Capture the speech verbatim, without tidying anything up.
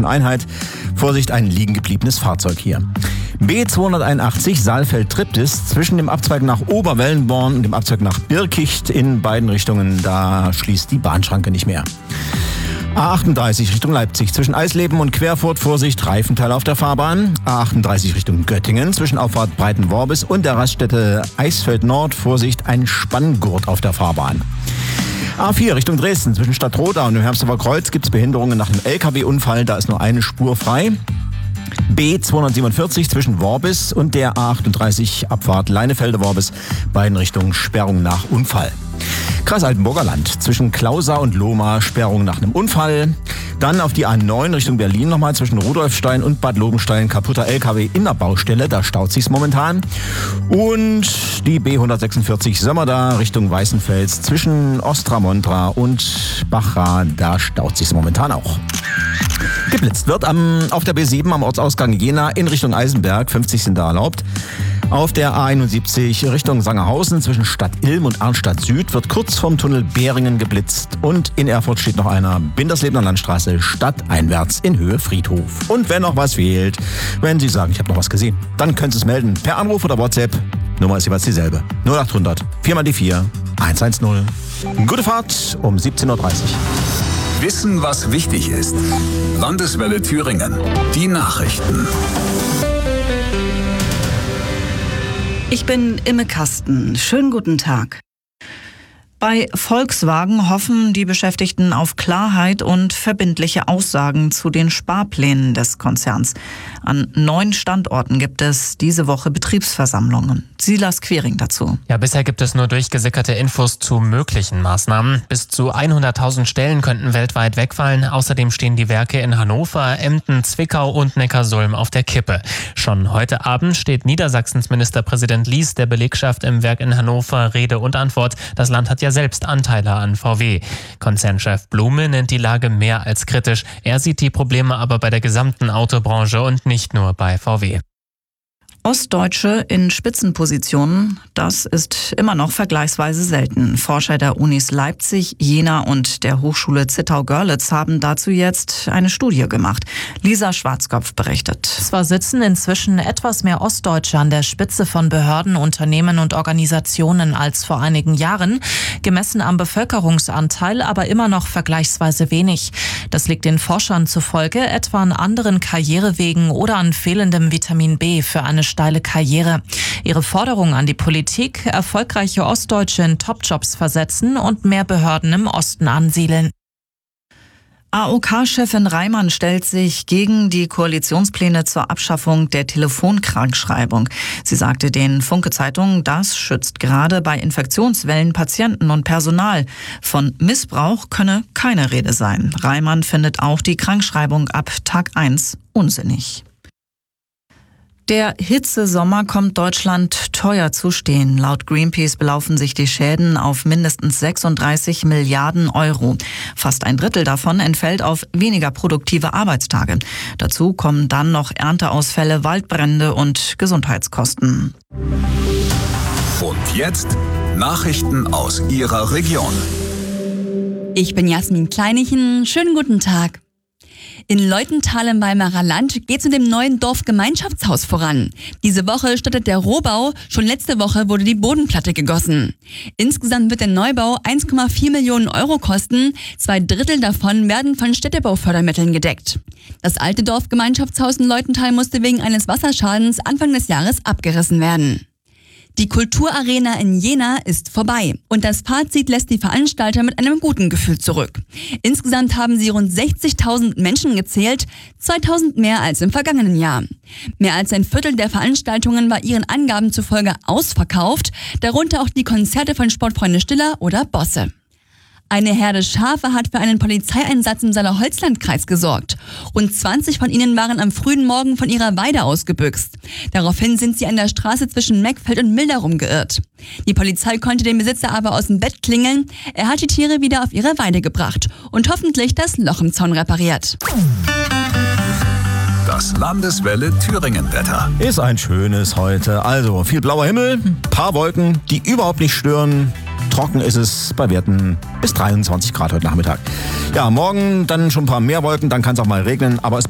Richtung Einheit. Vorsicht, ein liegen gebliebenes Fahrzeug hier. B zweihunderteinundachtzig Saalfeld-Triptis zwischen dem Abzweig nach Oberwellenborn und dem Abzweig nach Birkicht in beiden Richtungen. Da schließt die Bahnschranke nicht mehr. A achtunddreißig Richtung Leipzig zwischen Eisleben und Querfurt. Vorsicht, Reifenteil auf der Fahrbahn. A achtunddreißig Richtung Göttingen zwischen Auffahrt Breitenworbis und der Raststätte Eisfeld Nord. Vorsicht, ein Spanngurt auf der Fahrbahn. A vier Richtung Dresden zwischen Stadtroda und dem Hermsdorfer Kreuz gibt es Behinderungen nach einem L K W-Unfall. Da ist nur eine Spur frei. B zweihundertsiebenundvierzig zwischen Worbis und der A achtunddreißig Abfahrt Leinefelde-Worbis. Beiden Richtungen Sperrung nach Unfall. Kreis Altenburger Land zwischen Klausau und Lohmar Sperrung nach einem Unfall. Dann auf die A neun Richtung Berlin nochmal zwischen Rudolfstein und Bad Lobenstein kaputter L K W in der Baustelle. Da staut sich's momentan. Und die B hundertsechsundvierzig Sömmerda Richtung Weißenfels zwischen Ostramontra und Bachrah. Da staut sich's momentan auch. Geblitzt wird am, auf der B sieben am Ortsausgang Jena in Richtung Eisenberg. fünfzig sind da erlaubt. Auf der A einundsiebzig Richtung Sangerhausen zwischen Stadt Ilm und Arnstadt Süd wird kurz vorm Tunnel Beringen geblitzt. Und in Erfurt steht noch einer Binderslebner Landstraße stadteinwärts in Höhe Friedhof. Und wenn noch was fehlt, wenn Sie sagen, ich habe noch was gesehen, dann können Sie es melden per Anruf oder WhatsApp. Nummer ist jeweils dieselbe. null achthundert vier mal die vier hundertzehn. Gute Fahrt um siebzehn Uhr dreißig. Wissen, was wichtig ist. Landeswelle Thüringen. Die Nachrichten. Ich bin Imme Kasten. Schönen guten Tag. Bei Volkswagen hoffen die Beschäftigten auf Klarheit und verbindliche Aussagen zu den Sparplänen des Konzerns. An neun Standorten gibt es diese Woche Betriebsversammlungen. Silas Quiring dazu. Ja, bisher gibt es nur durchgesickerte Infos zu möglichen Maßnahmen. Bis zu hunderttausend Stellen könnten weltweit wegfallen. Außerdem stehen die Werke in Hannover, Emden, Zwickau und Neckarsulm auf der Kippe. Schon heute Abend steht Niedersachsens Ministerpräsident Lies der Belegschaft im Werk in Hannover Rede und Antwort. Das Land hat ja selbst Anteile an V W. Konzernchef Blume nennt die Lage mehr als kritisch. Er sieht die Probleme aber bei der gesamten Autobranche und nicht nur bei V W. Ostdeutsche in Spitzenpositionen, das ist immer noch vergleichsweise selten. Forscher der Unis Leipzig, Jena und der Hochschule Zittau-Görlitz haben dazu jetzt eine Studie gemacht. Lisa Schwarzkopf berichtet. Zwar sitzen inzwischen etwas mehr Ostdeutsche an der Spitze von Behörden, Unternehmen und Organisationen als vor einigen Jahren, gemessen am Bevölkerungsanteil aber immer noch vergleichsweise wenig. Das liegt den Forschern zufolge etwa an anderen Karrierewegen oder an fehlendem Vitamin B für eine steile Karriere. Ihre Forderung an die Politik: erfolgreiche Ostdeutsche in Topjobs versetzen und mehr Behörden im Osten ansiedeln. A O K-Chefin Reimann stellt sich gegen die Koalitionspläne zur Abschaffung der Telefonkrankschreibung. Sie sagte den Funke-Zeitungen, das schützt gerade bei Infektionswellen Patienten und Personal. Von Missbrauch könne keine Rede sein. Reimann findet auch die Krankschreibung ab Tag eins unsinnig. Der Hitzesommer kommt Deutschland teuer zu stehen. Laut Greenpeace belaufen sich die Schäden auf mindestens sechsunddreißig Milliarden Euro. Fast ein Drittel davon entfällt auf weniger produktive Arbeitstage. Dazu kommen dann noch Ernteausfälle, Waldbrände und Gesundheitskosten. Und jetzt Nachrichten aus Ihrer Region. Ich bin Jasmin Kleinichen. Schönen guten Tag. In Leutenthal im Weimarer Land geht es mit dem neuen Dorfgemeinschaftshaus voran. Diese Woche startet der Rohbau, schon letzte Woche wurde die Bodenplatte gegossen. Insgesamt wird der Neubau eins Komma vier Millionen Euro kosten, zwei Drittel davon werden von Städtebaufördermitteln gedeckt. Das alte Dorfgemeinschaftshaus in Leutenthal musste wegen eines Wasserschadens Anfang des Jahres abgerissen werden. Die Kulturarena in Jena ist vorbei und das Fazit lässt die Veranstalter mit einem guten Gefühl zurück. Insgesamt haben sie rund sechzigtausend Menschen gezählt, zweitausend mehr als im vergangenen Jahr. Mehr als ein Viertel der Veranstaltungen war ihren Angaben zufolge ausverkauft, darunter auch die Konzerte von Sportfreunde Stiller oder Bosse. Eine Herde Schafe hat für einen Polizeieinsatz im Saale-Holzland-Kreis gesorgt. Rund zwanzig von ihnen waren am frühen Morgen von ihrer Weide ausgebüxt. Daraufhin sind sie an der Straße zwischen Meckfeld und Milderum geirrt. Die Polizei konnte den Besitzer aber aus dem Bett klingeln. Er hat die Tiere wieder auf ihre Weide gebracht und hoffentlich das Loch im Zaun repariert. Das Landeswelle Thüringen-Wetter. Ist ein schönes heute. Also viel blauer Himmel, paar Wolken, die überhaupt nicht stören. Trocken ist es bei Werten bis dreiundzwanzig Grad heute Nachmittag. Ja, morgen dann schon ein paar mehr Wolken, dann kann es auch mal regnen, aber es